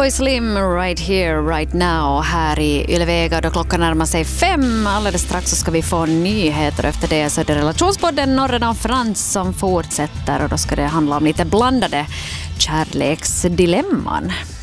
Fatboy Slim right here, right now här i Ylevega då klockan närmar sig 5. Alldeles strax så ska vi få nyheter. Efter det så är det relationspodden Norren av Frans som fortsätter och då ska det handla om lite blandade kärleksdilemman.